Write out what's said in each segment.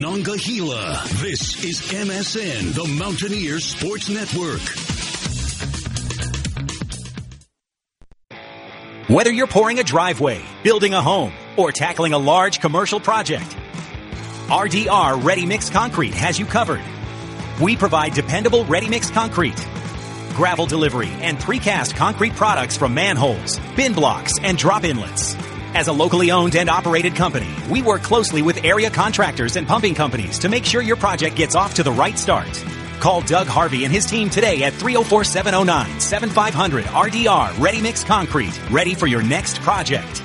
Nongahela. This is MSN, the Mountaineer Sports Network. Whether you're pouring a driveway, building a home, or tackling a large commercial project, RDR Ready Mix Concrete has you covered. We provide dependable ready mix concrete, gravel delivery, and precast concrete products from manholes, bin blocks, and drop inlets. As a locally owned and operated company, we work closely with area contractors and pumping companies to make sure your project gets off to the right start. Call Doug Harvey and his team today at 304-709-7500 RDR Ready Mix Concrete. Ready for your next project.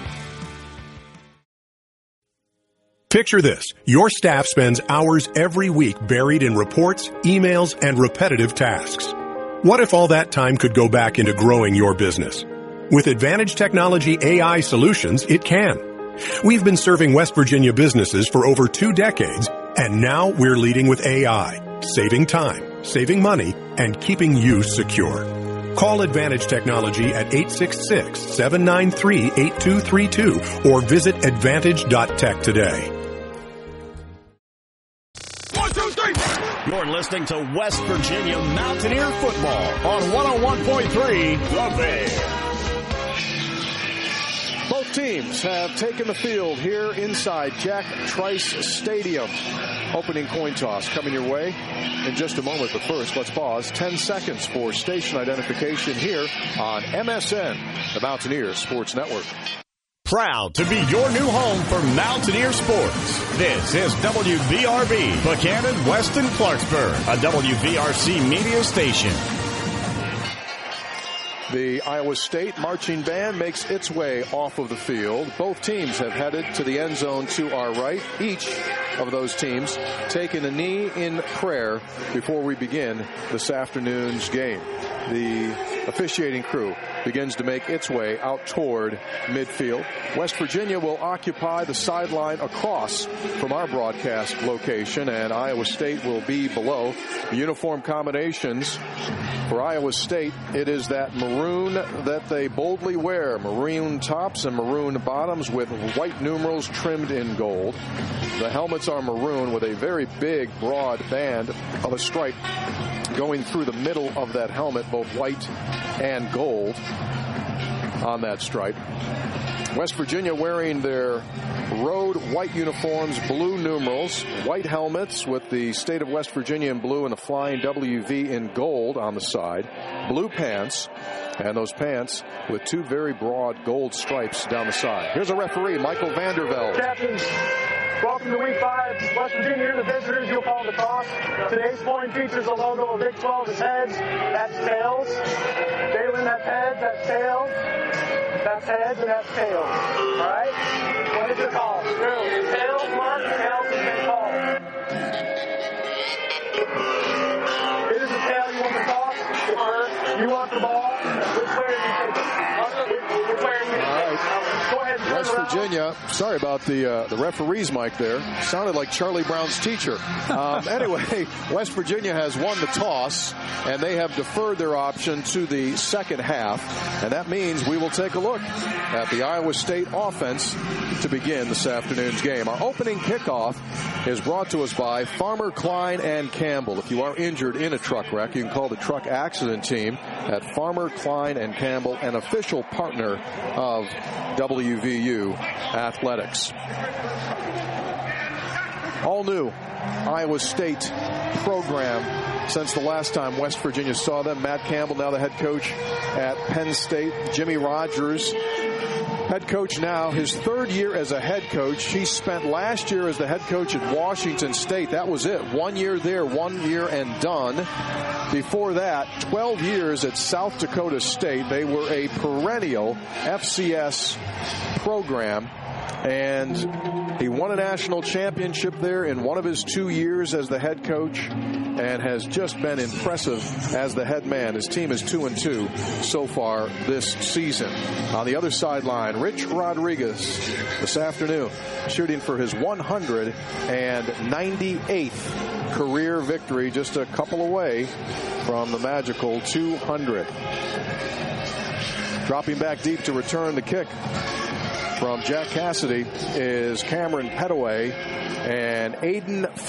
Picture this. Your staff spends hours every week buried in reports, emails, and repetitive tasks. What if all that time could go back into growing your business? With Advantage Technology AI solutions, it can. We've been serving West Virginia businesses for over 2 decades, and now we're leading with AI, saving time, saving money, and keeping you secure. Call Advantage Technology at 866-793-8232 or visit advantage.tech today. 1, 2, 3. You're listening to West Virginia Mountaineer football on 101.3 The Bear. Both teams have taken the field here inside Jack Trice Stadium. Opening coin toss coming your way in just a moment. But first, let's pause 10 seconds for station identification here on MSN, the Mountaineer Sports Network. Proud to be your new home for Mountaineer sports. This is WVRB, Buchanan, Weston, Clarksburg, a WVRC media station. The Iowa State marching band makes its way off of the field. Both teams have headed to the end zone to our right. Each of those teams taking a knee in prayer before we begin this afternoon's game. The officiating crew begins to make its way out toward midfield. West Virginia will occupy the sideline across from our broadcast location, and Iowa State will be below. The uniform combinations for Iowa State, it is that maroon that they boldly wear. Maroon tops and maroon bottoms with white numerals trimmed in gold. The helmets are maroon with a very big, broad band of a stripe going through the middle of that helmet, both white and gold on that stripe. West Virginia wearing their road white uniforms, blue numerals, white helmets with the state of West Virginia in blue and the flying WV in gold on the side, blue pants, and those pants with 2 very broad gold stripes down the side. Here's a referee, Michael Vandervelde. Captains, welcome to Week 5. West Virginia, the visitors, you'll call the toss. Today's point features the logo of Big 12 as heads. That's tails. Jalen, that's heads. That's tails. That's heads and that's tails. All right? What is your call? Tails, Mark. Tails has been called. It is the tail you want the toss. You want the ball. Which way are you taking? Which way are you taking? All right. Go ahead. West Virginia, sorry about the referee's mic there. Sounded like Charlie Brown's teacher. Anyway, West Virginia has won the toss, and they have deferred their option to the second half. And that means we will take a look at the Iowa State offense to begin this afternoon's game. Our opening kickoff is brought to us by Farmer, Klein, and Campbell. If you are injured in a truck wreck, you can call the truck accident team at Farmer, Klein, and Campbell, an official partner of WVU Athletics. All new Iowa State program since the last time West Virginia saw them. Matt Campbell, now the head coach at Penn State. Jimmy Rogers, head coach now, his 3rd year as a head coach. He spent last year as the head coach at Washington State. That was it. 1 year there, 1 year and done. Before that, 12 years at South Dakota State. They were a perennial FCS program. And he won a national championship there in one of his 2 years as the head coach and has just been impressive as the head man. His team is 2-2 so far this season. On the other sideline, Rich Rodriguez this afternoon shooting for his 198th career victory, just a couple away from the magical 200. Dropping back deep to return the kick from Jack Cassidy is Cameron Petaway, and Aiden